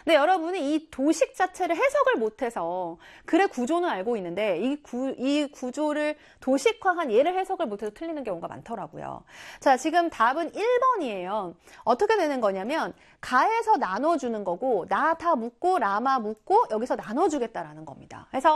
근데 여러분이 이 도식 자체를 해석을 못해서 글의 구조는 알고 있는데 이 구조를 도식화한 얘를 해석을 못해서 틀리는 경우가 많더라고요. 자, 지금 답은 1번이에요. 어떻게 되는 거냐면 가에서 나눠주는 거고 나 다 묻고 라마 묻고 여기서 나눠주겠다라는 겁니다. 그래서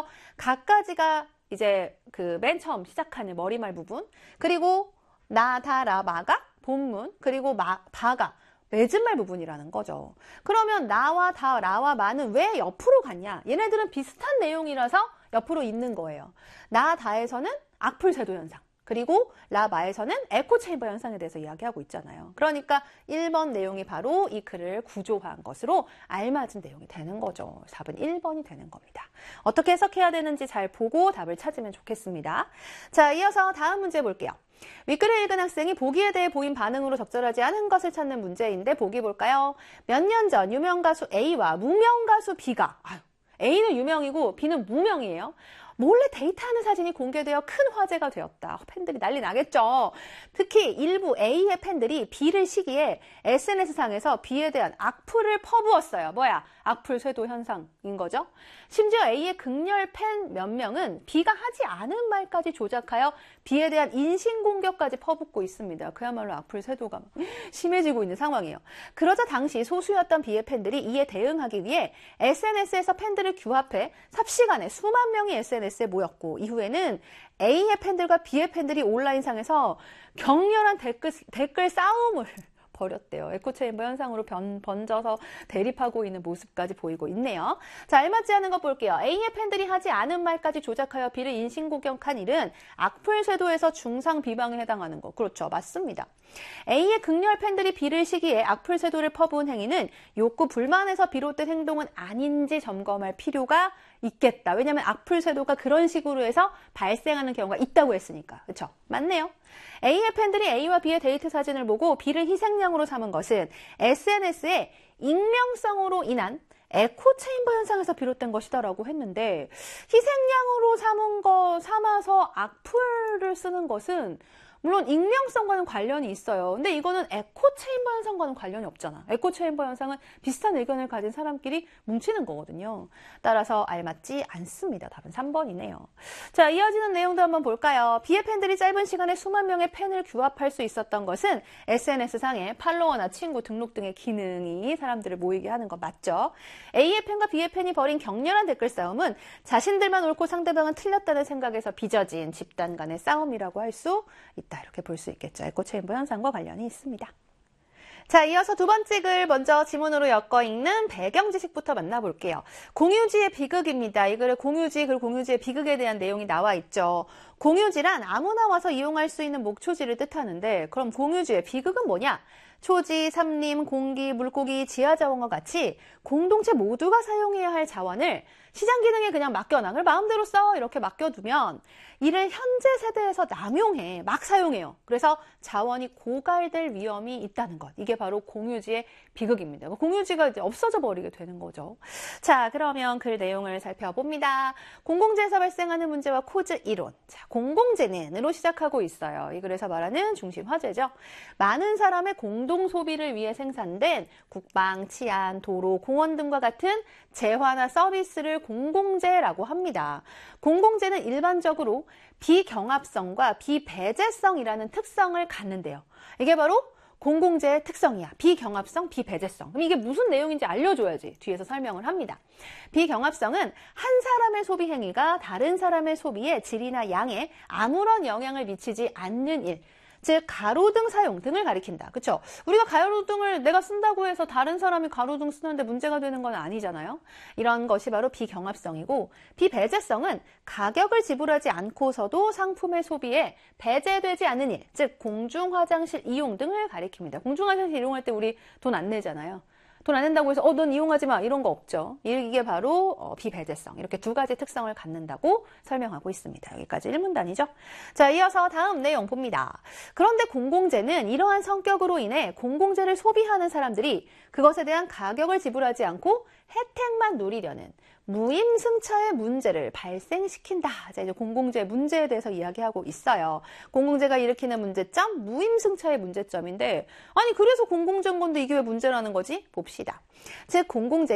가까지가 이제 그 맨 처음 시작하는 머리말 부분, 그리고 나, 다, 라, 마가 본문, 그리고 바가 맺은말 부분이라는 거죠. 그러면 나와 다, 라와 마는 왜 옆으로 갔냐? 얘네들은 비슷한 내용이라서 옆으로 있는 거예요. 나, 다에서는 악플쇄도 현상, 그리고 라, 마에서는 에코 체인버 현상에 대해서 이야기하고 있잖아요. 그러니까 1번 내용이 바로 이 글을 구조화한 것으로 알맞은 내용이 되는 거죠. 답은 1번이 되는 겁니다. 어떻게 해석해야 되는지 잘 보고 답을 찾으면 좋겠습니다. 자, 이어서 다음 문제 볼게요. 윗글을 읽은 학생이 보기에 대해 보인 반응으로 적절하지 않은 것을 찾는 문제인데 보기 볼까요? 몇 년 전 유명 가수 A와 무명 가수 B가, A는 유명이고 B는 무명이에요. 몰래 데이트하는 사진이 공개되어 큰 화제가 되었다. 팬들이 난리 나겠죠. 특히 일부 A의 팬들이 B를 시기에 SNS상에서 B에 대한 악플을 퍼부었어요. 뭐야? 악플 쇄도 현상인 거죠. 심지어 A의 극렬 팬 몇 명은 B가 하지 않은 말까지 조작하여 B에 대한 인신공격까지 퍼붓고 있습니다. 그야말로 악플 쇄도가 심해지고 있는 상황이에요. 그러자 당시 소수였던 B의 팬들이 이에 대응하기 위해 SNS에서 팬들을 규합해 삽시간에 수만 명이 SNS에 모였고, 이후에는 A의 팬들과 B의 팬들이 온라인상에서 격렬한 댓글 싸움을 벌였대요. 에코체인버 현상으로 번져서 대립하고 있는 모습까지 보이고 있네요. 자, 알맞지 않은 거 볼게요. A의 팬들이 하지 않은 말까지 조작하여 B를 인신공격한 일은 악플 쇄도에서 중상 비방에 해당하는 거. 그렇죠. 맞습니다. A의 극렬 팬들이 B를 시기에 악플 쇄도를 퍼부은 행위는 욕구 불만에서 비롯된 행동은 아닌지 점검할 필요가 있겠다. 왜냐하면 악플 쇄도가 그런 식으로 해서 발생하는 경우가 있다고 했으니까. 그렇죠? 맞네요. A의 팬들이 A와 B의 데이트 사진을 보고 B를 희생양으로 삼은 것은 SNS의 익명성으로 인한 에코 체인버 현상에서 비롯된 것이다라고 했는데, 희생양으로 삼아서 악플을 쓰는 것은 물론 익명성과는 관련이 있어요. 근데 이거는 에코 체인버 현상과는 관련이 없잖아. 에코 체인버 현상은 비슷한 의견을 가진 사람끼리 뭉치는 거거든요. 따라서 알맞지 않습니다. 답은 3번이네요. 자, 이어지는 내용도 한번 볼까요? B의 팬들이 짧은 시간에 수만 명의 팬을 규합할 수 있었던 것은 SNS상에 팔로워나 친구 등록 등의 기능이 사람들을 모이게 하는 거 맞죠? A의 팬과 B의 팬이 벌인 격렬한 댓글 싸움은 자신들만 옳고 상대방은 틀렸다는 생각에서 빚어진 집단 간의 싸움이라고 할 수 있다. 이렇게 볼 수 있겠죠. 에코체인버 현상과 관련이 있습니다. 자, 이어서 두 번째 글 먼저 지문으로 엮어 읽는 배경 지식부터 만나볼게요. 공유지의 비극입니다. 이 글에 공유지, 그리고 공유지의 비극에 대한 내용이 나와 있죠. 공유지란 아무나 와서 이용할 수 있는 목초지를 뜻하는데, 그럼 공유지의 비극은 뭐냐? 초지, 산림, 공기, 물고기, 지하자원과 같이 공동체 모두가 사용해야 할 자원을 시장 기능에 그냥 맡겨놔. 그걸 마음대로 써. 이렇게 맡겨두면 이를 현재 세대에서 남용해. 막 사용해요. 그래서 자원이 고갈될 위험이 있다는 것. 이게 바로 공유지의 비극입니다. 공유지가 이제 없어져 버리게 되는 거죠. 자, 그러면 글 내용을 살펴봅니다. 공공재에서 발생하는 문제와 코즈 이론. 자, 공공재는으로 시작하고 있어요. 이 글에서 말하는 중심 화제죠. 많은 사람의 공동 소비를 위해 생산된 국방, 치안, 도로, 공원 등과 같은 재화나 서비스를 공공재라고 합니다. 공공재는 일반적으로 비경합성과 비배제성이라는 특성을 갖는데요. 이게 바로 공공재의 특성이야. 비경합성, 비배제성. 그럼 이게 무슨 내용인지 알려줘야지 뒤에서 설명을 합니다. 비경합성은 한 사람의 소비 행위가 다른 사람의 소비의 질이나 양에 아무런 영향을 미치지 않는 일, 즉 가로등 사용 등을 가리킨다. 그렇죠? 우리가 가로등을 내가 쓴다고 해서 다른 사람이 가로등 쓰는데 문제가 되는 건 아니잖아요. 이런 것이 바로 비경합성이고, 비배제성은 가격을 지불하지 않고서도 상품의 소비에 배제되지 않는 일, 즉 공중화장실 이용 등을 가리킵니다. 공중화장실 이용할 때 우리 돈 안 내잖아요. 돈 안 낸다고 해서 넌 이용하지 마 이런 거 없죠. 이게 바로 비배제성, 이렇게 두 가지 특성을 갖는다고 설명하고 있습니다. 여기까지 1문단이죠. 자, 이어서 다음 내용 봅니다. 그런데 공공재는 이러한 성격으로 인해 공공재를 소비하는 사람들이 그것에 대한 가격을 지불하지 않고 혜택만 누리려는 무임승차의 문제를 발생시킨다. 자, 이제 공공재 문제에 대해서 이야기하고 있어요. 공공재가 일으키는 문제점, 무임승차의 문제점인데, 아니 그래서 공공재인 건데 이게 왜 문제라는 거지? 봅시다. 즉 공공재